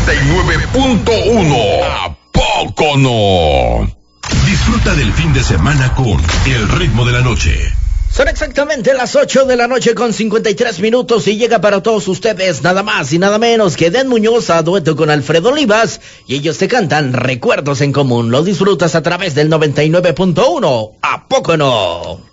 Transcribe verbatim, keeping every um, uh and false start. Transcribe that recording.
noventa y nueve punto uno. ¿A poco no? Disfruta del fin de semana con El Ritmo de la Noche. Son exactamente las ocho de la noche con cincuenta y tres minutos y llega para todos ustedes nada más y nada menos que Den Muñoz a dueto con Alfredo Olivas y ellos te cantan Recuerdos en Común. Lo disfrutas a través del noventa y nueve punto uno. ¿A poco no?